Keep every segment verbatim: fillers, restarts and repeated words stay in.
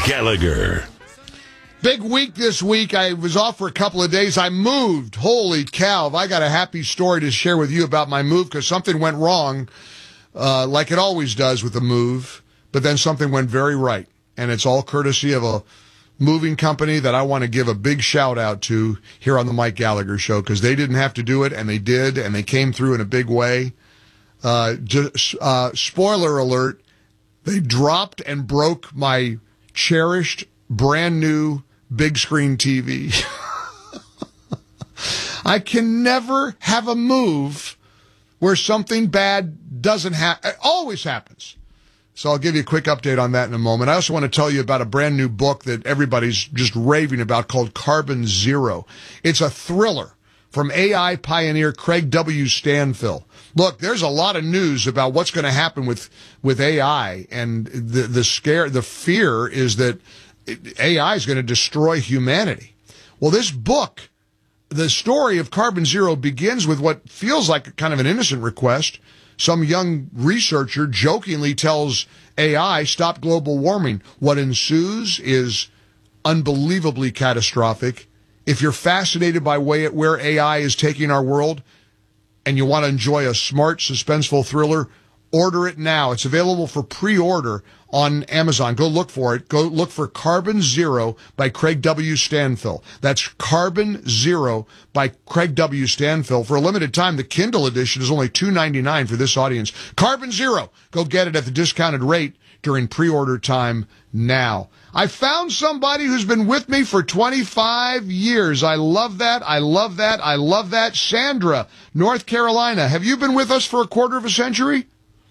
Gallagher. Big week this week. I was off for a couple of days. I moved. Holy cow. I got a happy story to share with you about my move because something went wrong, uh, like it always does with a move, but then something went very right. And it's all courtesy of a moving company that I want to give a big shout out to here on the Mike Gallagher Show because they didn't have to do it, and they did, and they came through in a big way. Uh, just, uh, spoiler alert, they dropped and broke my cherished, brand new big screen T V. I can never have a move where something bad doesn't happen. It always happens. So I'll give you a quick update on that in a moment. I also want to tell you about a brand new book that everybody's just raving about called Carbon Zero. It's a thriller from A I pioneer Craig W. Stanfill. Look, there's a lot of news about what's going to happen with, with A I, and the, the scare, the fear is that A I is going to destroy humanity. Well, this book, the story of Carbon Zero, begins with what feels like kind of an innocent request. Some young researcher jokingly tells A I, stop global warming. What ensues is unbelievably catastrophic. If you're fascinated by way where A I is taking our world and you want to enjoy a smart, suspenseful thriller, order it now. It's available for pre-order on Amazon. Go look for it. Go look for Carbon Zero by Craig W. Stanfill. That's Carbon Zero by Craig W. Stanfill. For a limited time, the Kindle edition is only two ninety-nine for this audience. Carbon Zero. Go get it at the discounted rate during pre-order time now. I found somebody who's been with me for twenty-five years. I love that. I love that. I love that. Sandra, North Carolina. Have you been with us for a quarter of a century?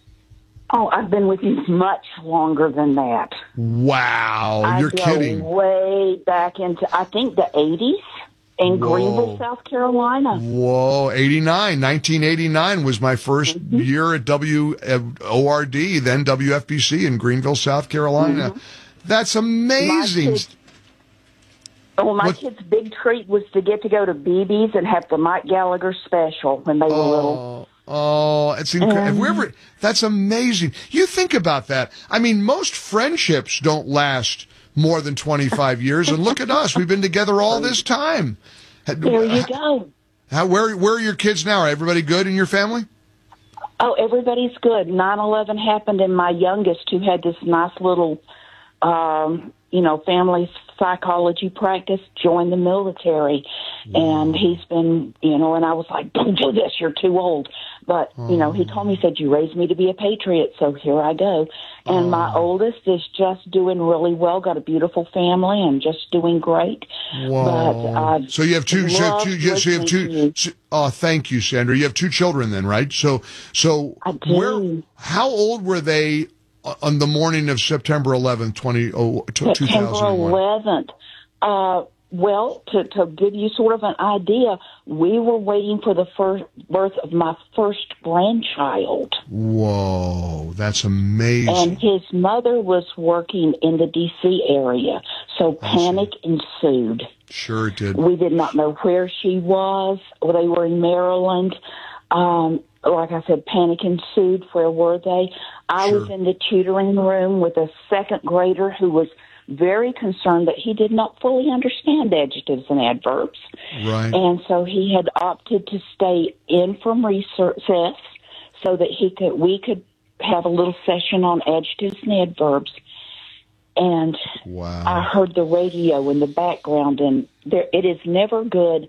Oh, I've been with you much longer than that. Wow, I you're go kidding. Way back into, I think, the eighties in Whoa. Greenville, South Carolina. Whoa, eighty-nine. nineteen eighty-nine was my first Mm-hmm. year at W O R D, then W F B C in Greenville, South Carolina. Mm-hmm. That's amazing. My kids, well, my what? kid's big treat was to get to go to B B's and have the Mike Gallagher special when they were oh. little. Oh, it's incredible. Um, Have we ever, that's amazing. You think about that. I mean, most friendships don't last more than twenty-five years, and look at us. We've been together all this time. There you go. How, where, where are your kids now? Are everybody good in your family? Oh, everybody's good. nine eleven happened, and my youngest, who had this nice little, um, you know, family psychology practice, joined the military. Wow. And he's been, you know, and I was like, don't do this, you're too old. But, you know, he told me, he said, you raised me to be a patriot, so here I go. And oh. my oldest is just doing really well, got a beautiful family and just doing great. Wow. But, uh, so you have two, so you have two, yes, so you have two, so, oh, thank you, Sandra. You have two children then, right? So, so I do. where, how old were they on the morning of September eleventh, twenty, oh, two thousand one? September eleventh. Uh, Well, to, to give you sort of an idea, we were waiting for the first birth of my first grandchild. Whoa, that's amazing. And his mother was working in the D C area, so panic ensued. Sure it did. We did not know where she was. They were in Maryland. Um, like I said, panic ensued. Where were they? I sure. was in the tutoring room with a second grader who was very concerned that he did not fully understand adjectives and adverbs. Right. And so he had opted to stay in from recess so that he could, we could have a little session on adjectives and adverbs. And wow. I heard the radio in the background, and there, it is never good.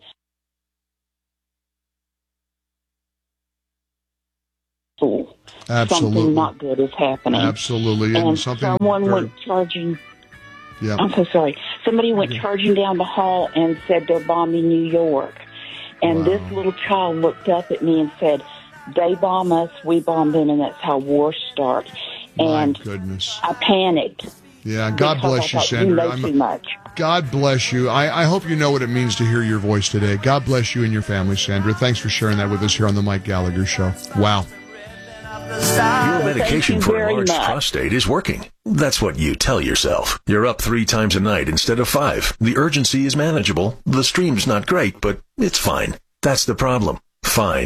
Absolutely. Something not good is happening. Absolutely. And, and something someone very... went charging. Yeah. I'm so sorry. Somebody went charging down the hall and said they're bombing New York. And wow. this little child looked up at me and said, they bomb us, we bomb them, and that's how wars start. And my goodness. I panicked. Yeah, God bless you, Sandra. You know I'm, too much. God bless you. I, I hope you know what it means to hear your voice today. God bless you and your family, Sandra. Thanks for sharing that with us here on the Mike Gallagher Show. Wow. Your medication you for enlarged much. prostate is working. That's what you tell yourself. You're up three times a night instead of five. The urgency is manageable. The stream's not great, but it's fine. That's the problem. Fine.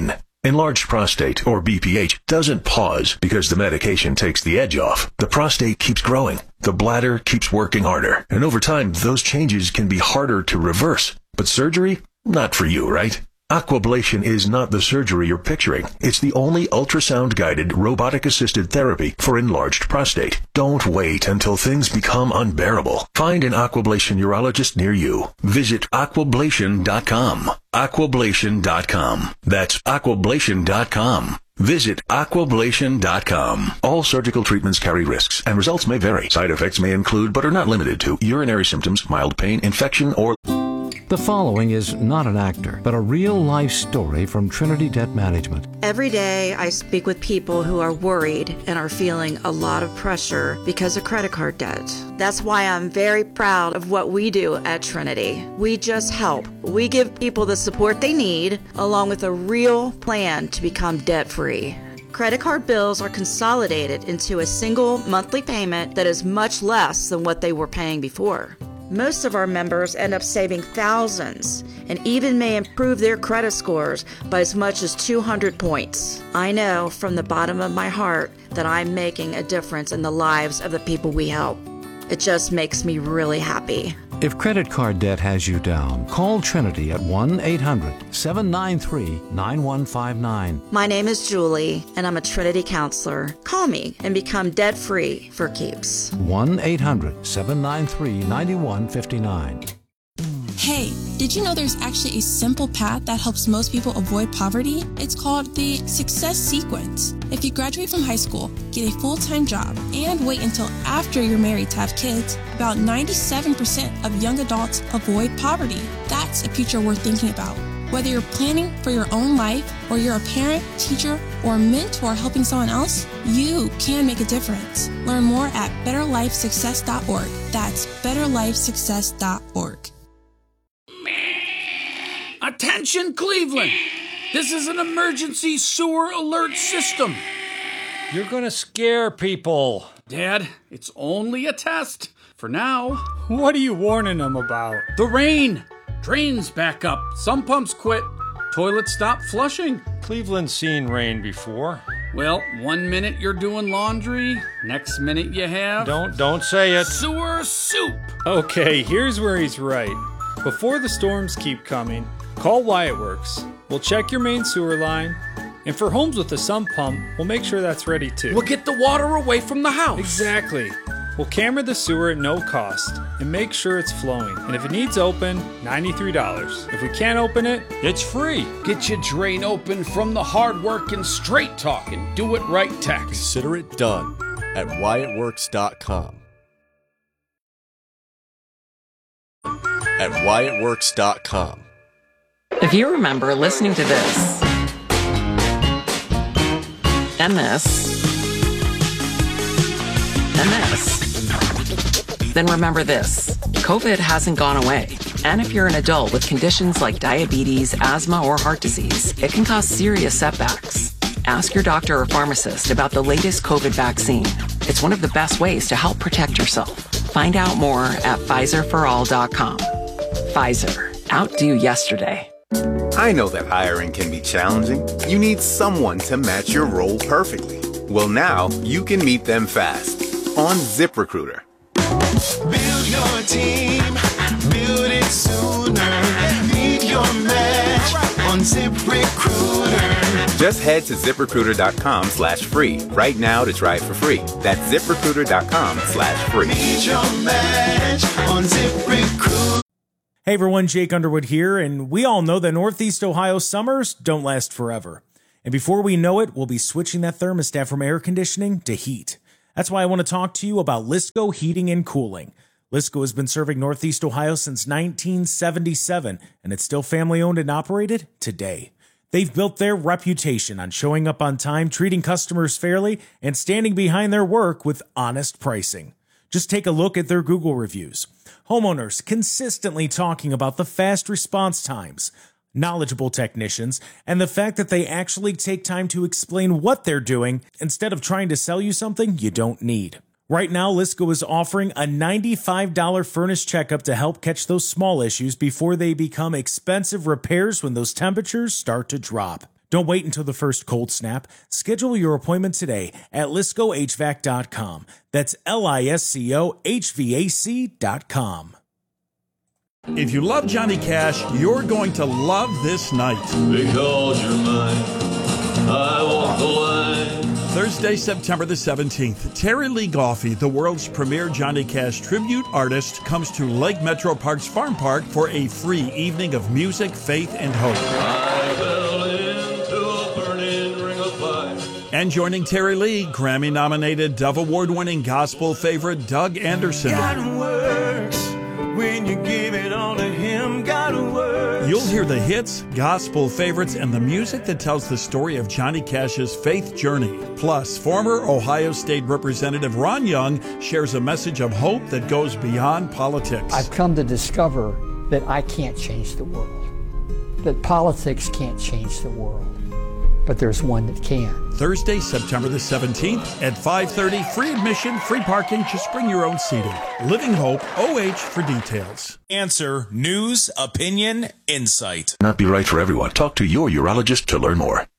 Enlarged prostate, or B P H, doesn't pause because the medication takes the edge off. The prostate keeps growing. The bladder keeps working harder. And over time, those changes can be harder to reverse. But surgery? Not for you, right? Aquablation is not the surgery you're picturing. It's the only ultrasound-guided, robotic-assisted therapy for enlarged prostate. Don't wait until things become unbearable. Find an Aquablation urologist near you. Visit aquablation dot com. aquablation dot com. That's aquablation dot com. Visit aquablation dot com. All surgical treatments carry risks, and results may vary. Side effects may include, but are not limited to, urinary symptoms, mild pain, infection, or... The following is not an actor, but a real-life story from Trinity Debt Management. Every day I speak with people who are worried and are feeling a lot of pressure because of credit card debt. That's why I'm very proud of what we do at Trinity. We just help. We give people the support they need, along with a real plan to become debt-free. Credit card bills are consolidated into a single monthly payment that is much less than what they were paying before. Most of our members end up saving thousands and even may improve their credit scores by as much as two hundred points. I know from the bottom of my heart that I'm making a difference in the lives of the people we help. It just makes me really happy. If credit card debt has you down, call Trinity at one eight hundred seven nine three nine one five nine. My name is Julie, and I'm a Trinity counselor. Call me and become debt-free for keeps. one eight hundred seven nine three nine one five nine. Hey, did you know there's actually a simple path that helps most people avoid poverty? It's called the Success Sequence. If you graduate from high school, get a full-time job, and wait until after you're married to have kids, about ninety-seven percent of young adults avoid poverty. That's a future worth thinking about. Whether you're planning for your own life, or you're a parent, teacher, or a mentor helping someone else, you can make a difference. Learn more at better life success dot org. That's better life success dot org. Attention, Cleveland! This is an emergency sewer alert system. You're gonna scare people. Dad, it's only a test. For now. What are you warning them about? The rain. Drains back up. Some pumps quit. Toilets stop flushing. Cleveland's seen rain before. Well, one minute you're doing laundry, next minute you have... Don't, don't say it. Sewer soup. Okay, here's where he's right. Before the storms keep coming, call Wyatt Works. We'll check your main sewer line, and for homes with a sump pump, we'll make sure that's ready too. We'll get the water away from the house. Exactly. We'll camera the sewer at no cost and make sure it's flowing. And if it needs open, ninety-three dollars. If we can't open it, it's free. Get your drain open from the hard work and straight talking. Do it right tax. Consider it done at wyatt works dot com. At wyatt works dot com. If you remember listening to this and this and this, then remember this. COVID hasn't gone away. And if you're an adult with conditions like diabetes, asthma, or heart disease, it can cause serious setbacks. Ask your doctor or pharmacist about the latest COVID vaccine. It's one of the best ways to help protect yourself. Find out more at Pfizer for all dot com. Pfizer. Outdo yesterday. I know that hiring can be challenging. You need someone to match your role perfectly. Well, now you can meet them fast on ZipRecruiter. Build your team, build it sooner. Meet your match on ZipRecruiter. Just head to ZipRecruiter.com slash free right now to try it for free. That's ZipRecruiter.com slash free. Meet your match on ZipRecruiter. Hey everyone, Jake Underwood here, and we all know that Northeast Ohio summers don't last forever. And before we know it, we'll be switching that thermostat from air conditioning to heat. That's why I want to talk to you about Lisco Heating and Cooling. Lisco has been serving Northeast Ohio since nineteen seventy-seven, and it's still family-owned and operated today. They've built their reputation on showing up on time, treating customers fairly, and standing behind their work with honest pricing. Just take a look at their Google reviews. Homeowners consistently talking about the fast response times, knowledgeable technicians, and the fact that they actually take time to explain what they're doing instead of trying to sell you something you don't need. Right now, Lisco is offering a ninety-five dollars furnace checkup to help catch those small issues before they become expensive repairs when those temperatures start to drop. Don't wait until the first cold snap. Schedule your appointment today at lisco h v a c dot com. That's L I S C O H V A C dot com. If you love Johnny Cash, you're going to love this night. Because you're mine, I walk the line. Thursday, September the seventeenth, Terry Lee Goffey, the world's premier Johnny Cash tribute artist, comes to Lake Metro Parks Farm Park for a free evening of music, faith, and hope. I fell into a burning ring of fire. And joining Terry Lee, Grammy-nominated, Dove Award-winning gospel favorite Doug Anderson. God works when you give it all to him. God works. You'll hear the hits, gospel favorites, and the music that tells the story of Johnny Cash's faith journey. Plus, former Ohio State Representative Ron Young shares a message of hope that goes beyond politics. I've come to discover that I can't change the world, that politics can't change the world, but there's one that can. Thursday, September the seventeenth at five thirty, free admission, free parking, just bring your own seating. Living Hope, O H for details. Answer, news, opinion, insight. Not be right for everyone. Talk to your urologist to learn more.